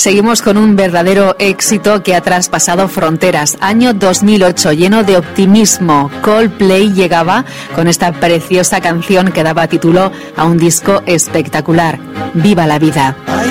Seguimos con un verdadero éxito que ha traspasado fronteras. Año 2008, lleno de optimismo. Coldplay llegaba con esta preciosa canción que daba título a un disco espectacular. ¡Viva la vida!